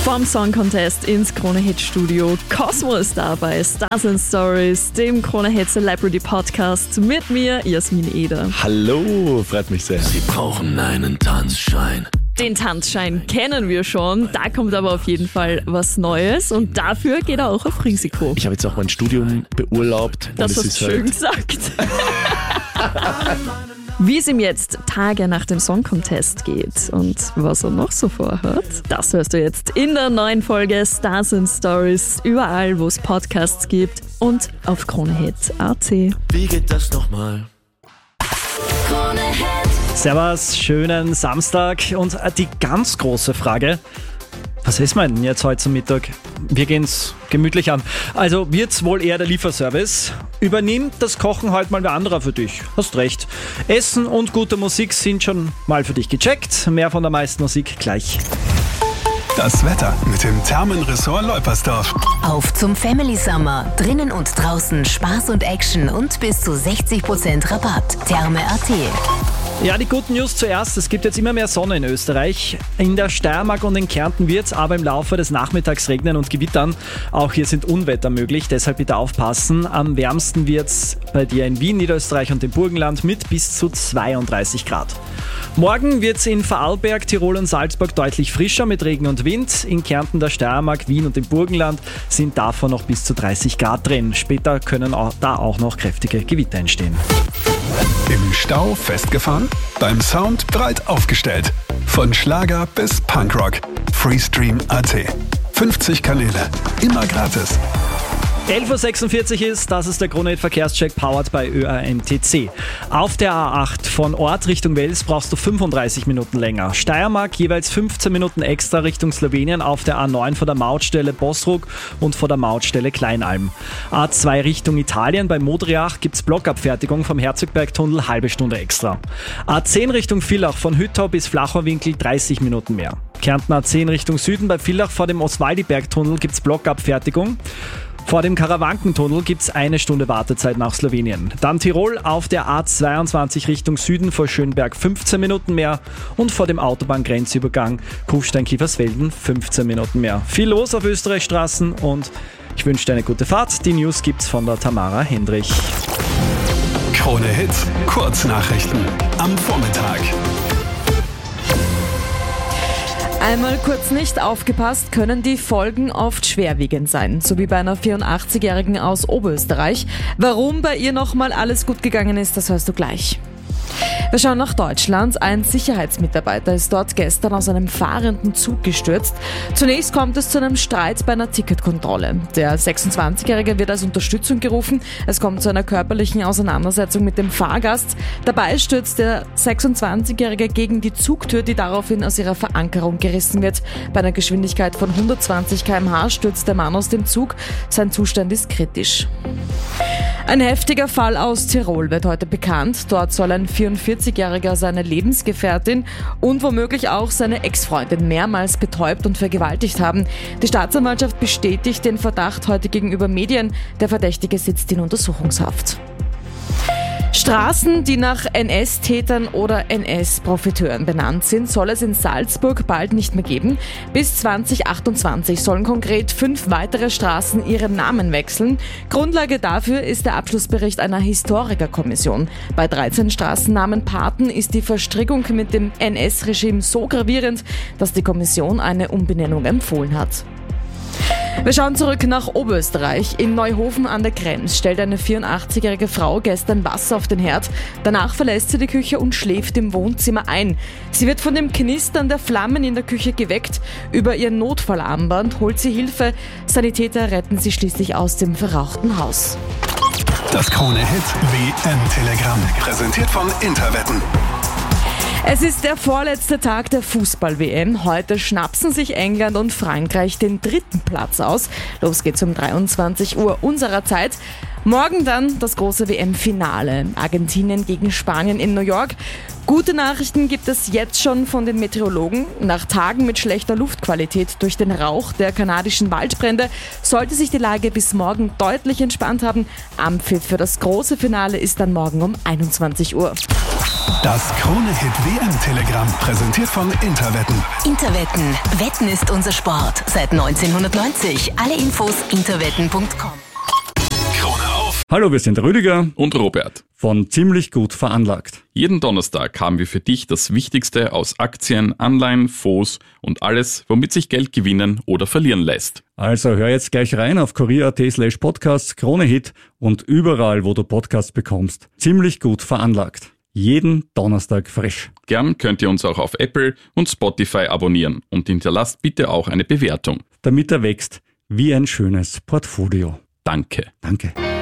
Vom Song Contest ins Krone-Hit-Studio. Cosmo ist da bei Stars and Stories, dem Krone-Hit Celebrity Podcast mit mir, Jasmin Eder. Hallo, freut mich sehr. Sie brauchen einen Tanzschein. Den Tanzschein kennen wir schon, da kommt aber auf jeden Fall was Neues und dafür geht er auch auf Risiko. Ich habe jetzt auch mein Studium beurlaubt. Das hast du schön gesagt. Wie es ihm jetzt Tage nach dem Song Contest geht und was er noch so vorhat, das hörst du jetzt in der neuen Folge Stars and Stories, überall wo es Podcasts gibt und auf KroneHit.at. Wie geht das nochmal? Servus, schönen Samstag und die ganz große Frage, was essen wir denn jetzt heute zum Mittag? Wir gehen's gemütlich an. Also wird's wohl eher der Lieferservice? Übernimmt das Kochen heute mal wer anderer für dich? Hast recht. Essen und gute Musik sind schon mal für dich gecheckt. Mehr von der meisten Musik gleich. Das Wetter mit dem Thermenressort Leupersdorf. Auf zum Family Summer. Drinnen und draußen Spaß und Action und bis zu 60% Rabatt. Therme.at. Ja, die guten News zuerst. Es gibt jetzt immer mehr Sonne in Österreich. In der Steiermark und in Kärnten wird es aber im Laufe des Nachmittags regnen und gewittern. Auch hier sind Unwetter möglich, deshalb bitte aufpassen. Am wärmsten wird es bei dir in Wien, Niederösterreich und dem Burgenland mit bis zu 32 Grad. Morgen wird es in Vorarlberg, Tirol und Salzburg deutlich frischer mit Regen und Wind. In Kärnten, der Steiermark, Wien und dem Burgenland sind davon noch bis zu 30 Grad drin. Später können da auch noch kräftige Gewitter entstehen. Im Stau festgefahren? Beim Sound breit aufgestellt. Von Schlager bis Punkrock. Freestream.at. 50 Kanäle. Immer gratis. 11.46 Uhr ist, das ist der Krone-Hit Verkehrscheck powered by ÖAMTC. Auf der A8 von Ort Richtung Wels brauchst du 35 Minuten länger. Steiermark jeweils 15 Minuten extra Richtung Slowenien auf der A9 von der Mautstelle Bosruk und von der Mautstelle Kleinalm. A2 Richtung Italien bei Modriach gibt's Blockabfertigung vom Herzogbergtunnel, halbe Stunde extra. A10 Richtung Villach von Hüttau bis Flachauwinkel 30 Minuten mehr. Kärnten A10 Richtung Süden bei Villach vor dem Oswaldibergtunnel gibt's Blockabfertigung. Vor dem Karawankentunnel gibt's eine Stunde Wartezeit nach Slowenien. Dann Tirol auf der A22 Richtung Süden vor Schönberg 15 Minuten mehr und vor dem Autobahngrenzübergang Kufstein-Kiefersfelden 15 Minuten mehr. Viel los auf Österreichstraßen und ich wünsche dir eine gute Fahrt. Die News gibt's von der Tamara Hendrich. Krone-Hit Kurznachrichten am Vormittag. Einmal kurz nicht aufgepasst, können die Folgen oft schwerwiegend sein, so wie bei einer 84-Jährigen aus Oberösterreich. Warum bei ihr nochmal alles gut gegangen ist, das hörst du gleich. Wir schauen nach Deutschland. Ein Sicherheitsmitarbeiter ist dort gestern aus einem fahrenden Zug gestürzt. Zunächst kommt es zu einem Streit bei einer Ticketkontrolle. Der 26-Jährige wird als Unterstützung gerufen. Es kommt zu einer körperlichen Auseinandersetzung mit dem Fahrgast. Dabei stürzt der 26-Jährige gegen die Zugtür, die daraufhin aus ihrer Verankerung gerissen wird. Bei einer Geschwindigkeit von 120 km/h stürzt der Mann aus dem Zug. Sein Zustand ist kritisch. Ein heftiger Fall aus Tirol wird heute bekannt. Dort soll ein 44-Jähriger seine Lebensgefährtin und womöglich auch seine Ex-Freundin mehrmals betäubt und vergewaltigt haben. Die Staatsanwaltschaft bestätigt den Verdacht heute gegenüber Medien. Der Verdächtige sitzt in Untersuchungshaft. Straßen, die nach NS-Tätern oder NS-Profiteuren benannt sind, soll es in Salzburg bald nicht mehr geben. Bis 2028 sollen konkret 5 weitere Straßen ihren Namen wechseln. Grundlage dafür ist der Abschlussbericht einer Historikerkommission. Bei 13 Straßennamenpaten ist die Verstrickung mit dem NS-Regime so gravierend, dass die Kommission eine Umbenennung empfohlen hat. Wir schauen zurück nach Oberösterreich. In Neuhofen an der Krems stellt eine 84-jährige Frau gestern Wasser auf den Herd. Danach verlässt sie die Küche und schläft im Wohnzimmer ein. Sie wird von dem Knistern der Flammen in der Küche geweckt. Über ihr Notfallarmband holt sie Hilfe. Sanitäter retten sie schließlich aus dem verrauchten Haus. Das Krone-Hit WM-Telegramm. Präsentiert von Interwetten. Es ist der vorletzte Tag der Fußball-WM. Heute schnapsen sich England und Frankreich den 3. Platz aus. Los geht's um 23 Uhr unserer Zeit. Morgen dann das große WM-Finale. Argentinien gegen Spanien in New York. Gute Nachrichten gibt es jetzt schon von den Meteorologen. Nach Tagen mit schlechter Luftqualität durch den Rauch der kanadischen Waldbrände sollte sich die Lage bis morgen deutlich entspannt haben. Anpfiff für das große Finale ist dann morgen um 21 Uhr. Das Krone-Hit WM-Telegramm, präsentiert von Interwetten. Interwetten. Wetten ist unser Sport. Seit 1990. Alle Infos interwetten.com. Krone auf. Hallo, wir sind Rüdiger Und Robert. von Ziemlich gut veranlagt. Jeden Donnerstag haben wir für dich das Wichtigste aus Aktien, Anleihen, Fonds und alles, womit sich Geld gewinnen oder verlieren lässt. Also hör jetzt gleich rein auf kurier.at/podcasts, Krone-Hit und überall, wo du Podcasts bekommst. Ziemlich gut veranlagt. Jeden Donnerstag frisch. Gern könnt ihr uns auch auf Apple und Spotify abonnieren und hinterlasst bitte auch eine Bewertung. Damit er wächst wie ein schönes Portfolio. Danke. Danke.